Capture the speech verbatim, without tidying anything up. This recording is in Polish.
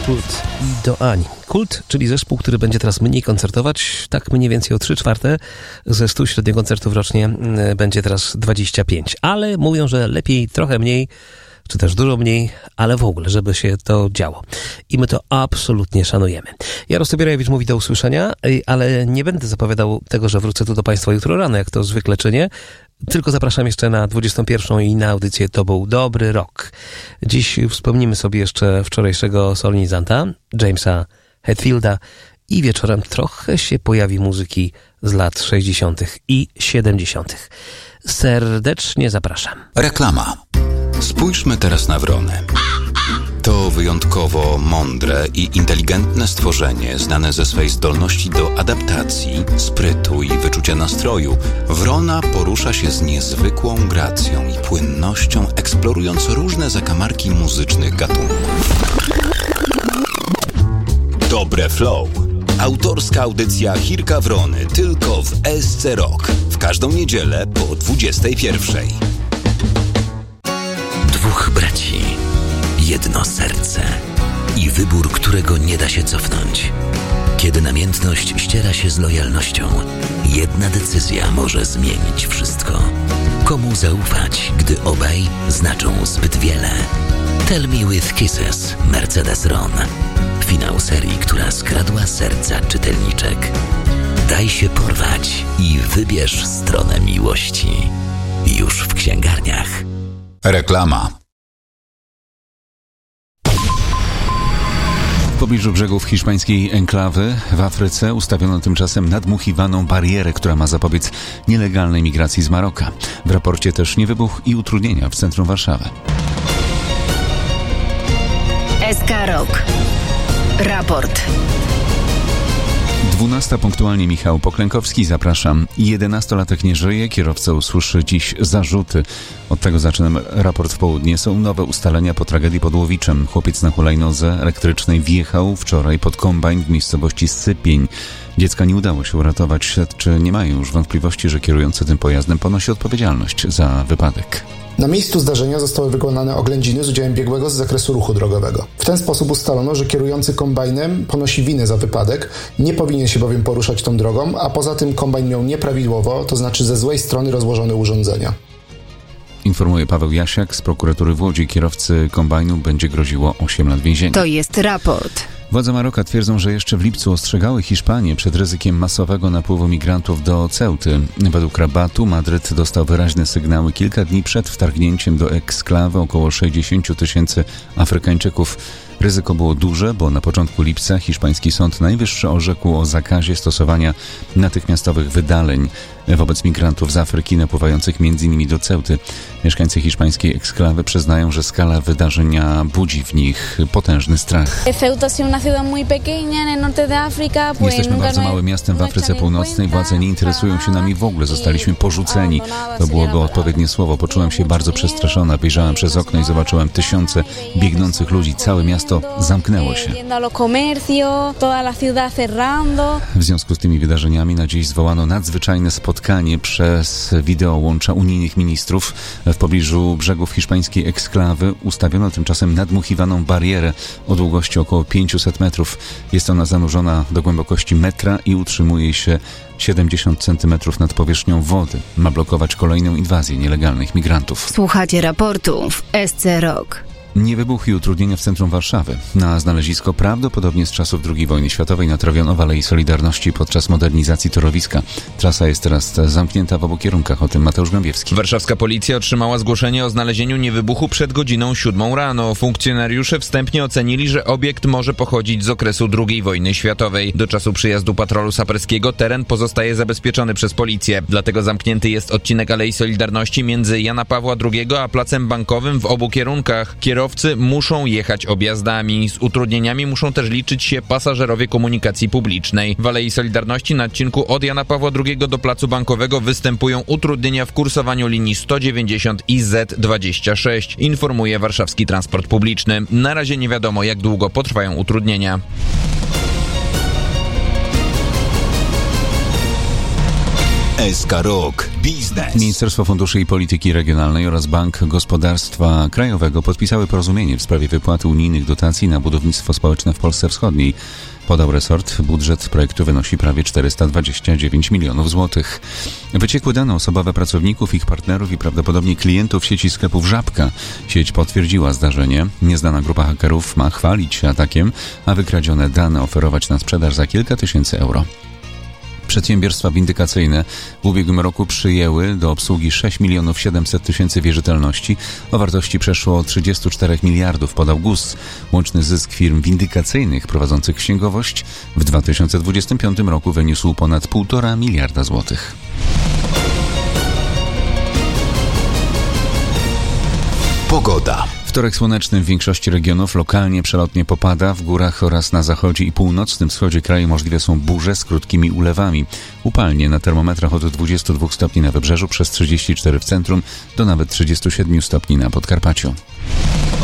Kult i do Ani. Kult, czyli zespół, który będzie teraz mniej koncertować, tak mniej więcej o trzy czwarte ze stu średniokoncertów rocznie będzie teraz dwadzieścia pięć. Ale mówią, że lepiej trochę mniej, czy też dużo mniej, ale w ogóle, żeby się to działo. I my to absolutnie szanujemy. Jarosław Bierajewicz mówi do usłyszenia, ale nie będę zapowiadał tego, że wrócę tu do Państwa jutro rano, jak to zwykle czynię. Tylko zapraszam jeszcze na dwudziestą pierwszą i na audycję To był dobry rok. Dziś wspomnimy sobie jeszcze wczorajszego solenizanta, Jamesa Hetfielda, i wieczorem trochę się pojawi muzyki z lat sześćdziesiątych i siedemdziesiątych. Serdecznie zapraszam. Reklama. Spójrzmy teraz na wrony. To wyjątkowo mądre i inteligentne stworzenie, znane ze swej zdolności do adaptacji, sprytu i wyczucia nastroju. Wrona porusza się z niezwykłą gracją i płynnością, eksplorując różne zakamarki muzycznych gatunków. Dobre Flow. Autorska audycja Hirka Wrony tylko w S C Rock. W każdą niedzielę po dwudziestej pierwszej. Dwóch braci, jedno serce i wybór, którego nie da się cofnąć. Kiedy namiętność ściera się z lojalnością, jedna decyzja może zmienić wszystko. Komu zaufać, gdy obaj znaczą zbyt wiele? Tell Me With Kisses, Mercedes Ron. Finał serii, która skradła serca czytelniczek. Daj się porwać i wybierz stronę miłości. Już w księgarniach. Reklama. W pobliżu brzegów hiszpańskiej enklawy w Afryce ustawiono tymczasem nadmuchiwaną barierę, która ma zapobiec nielegalnej migracji z Maroka. W raporcie też niewybuch i utrudnienia w centrum Warszawy. S K Rock. Raport. Dwunasta punktualnie. Michał Poklękowski, zapraszam. jedenastolatek nie żyje, kierowca usłyszy dziś zarzuty. Od tego zaczynam raport w południe. Są nowe ustalenia po tragedii pod Łowiczem. Chłopiec na hulajnodze elektrycznej wjechał wczoraj pod kombajn w miejscowości Sypień. Dziecka nie udało się uratować. Śledczy nie mają już wątpliwości, że kierujący tym pojazdem ponosi odpowiedzialność za wypadek. Na miejscu zdarzenia zostały wykonane oględziny z udziałem biegłego z zakresu ruchu drogowego. W ten sposób ustalono, że kierujący kombajnem ponosi winę za wypadek, nie powinien się bowiem poruszać tą drogą, a poza tym kombajn miał nieprawidłowo, to znaczy ze złej strony rozłożone urządzenia. Informuje Paweł Jasiak z prokuratury w Łodzi. Kierowcy kombajnu będzie groziło osiem lat więzienia. To jest raport. Władze Maroka twierdzą, że jeszcze w lipcu ostrzegały Hiszpanię przed ryzykiem masowego napływu migrantów do Ceuty. Według Rabatu Madryt dostał wyraźne sygnały kilka dni przed wtargnięciem do eksklawy około sześćdziesiąt tysięcy Afrykańczyków. Ryzyko było duże, bo na początku lipca hiszpański Sąd Najwyższy orzekł o zakazie stosowania natychmiastowych wydaleń wobec migrantów z Afryki napływających między innymi do Ceuty. Mieszkańcy hiszpańskiej eksklawy przyznają, że skala wydarzenia budzi w nich potężny strach. Jesteśmy bardzo małym miastem w Afryce Północnej. Władze nie interesują się nami w ogóle. Zostaliśmy porzuceni. To byłoby odpowiednie słowo. Poczułem się bardzo przestraszona. Wyjrzałem przez okno i zobaczyłem tysiące biegnących ludzi. Całe miasto zamknęło się. W związku z tymi wydarzeniami na dziś zwołano nadzwyczajne spotkanie przez wideołącza unijnych ministrów. W pobliżu brzegów hiszpańskiej eksklawy ustawiono tymczasem nadmuchiwaną barierę o długości około pięćset metrów. Jest ona zanurzona do głębokości metra i utrzymuje się siedemdziesiąt centymetrów nad powierzchnią wody. Ma blokować kolejną inwazję nielegalnych migrantów. Słuchacie raportu w S C Rock. Niewybuch i utrudnienia w centrum Warszawy. Na znalezisko prawdopodobnie z czasów drugiej wojny światowej natrawiono w Alei Solidarności podczas modernizacji torowiska. Trasa jest teraz zamknięta w obu kierunkach. O tym Mateusz Gąbiewski. Warszawska policja otrzymała zgłoszenie o znalezieniu niewybuchu przed godziną siódmą rano. Funkcjonariusze wstępnie ocenili, że obiekt może pochodzić z okresu drugiej wojny światowej. Do czasu przyjazdu patrolu saperskiego teren pozostaje zabezpieczony przez policję. Dlatego zamknięty jest odcinek Alei Solidarności między Jana Pawła drugiego a Placem Bankowym w obu kierunkach. Kierowcy muszą jechać objazdami. Z utrudnieniami muszą też liczyć się pasażerowie komunikacji publicznej. W Alei Solidarności na odcinku od Jana Pawła drugiego do Placu Bankowego występują utrudnienia w kursowaniu linii sto dziewięćdziesiąt i Z dwadzieścia sześć, informuje warszawski transport publiczny. Na razie nie wiadomo, jak długo potrwają utrudnienia. S K Rok Biznes. Ministerstwo Funduszy i Polityki Regionalnej oraz Bank Gospodarstwa Krajowego podpisały porozumienie w sprawie wypłaty unijnych dotacji na budownictwo społeczne w Polsce Wschodniej. Podał resort. Budżet projektu wynosi prawie czterysta dwadzieścia dziewięć milionów złotych. Wyciekły dane osobowe pracowników, ich partnerów i prawdopodobnie klientów sieci sklepów Żabka. Sieć potwierdziła zdarzenie. Nieznana grupa hakerów ma chwalić się atakiem, a wykradzione dane oferować na sprzedaż za kilka tysięcy euro. Przedsiębiorstwa windykacyjne w ubiegłym roku przyjęły do obsługi sześć milionów siedemset tysięcy wierzytelności o wartości przeszło trzydzieści cztery miliardów, podał G U S. Łączny zysk firm windykacyjnych prowadzących księgowość w dwa tysiące dwudziestym piątym roku wyniósł ponad półtora miliarda złotych. Pogoda. Wtorek słoneczny w większości regionów, lokalnie przelotnie popada, w górach oraz na zachodzie i północnym wschodzie kraju możliwe są burze z krótkimi ulewami. Upalnie na termometrach od dwudziestu dwóch stopni na wybrzeżu, przez trzydzieści cztery w centrum do nawet trzydziestu siedmiu stopni na Podkarpaciu.